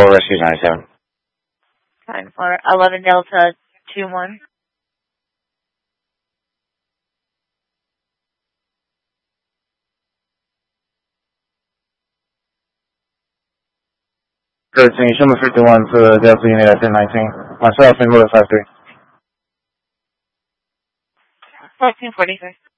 Bravo Rescue 97. Time for 11 Delta 21. Good, can you show me 51 to Delta Unit at 1019? Myself and Miller 53. 1443.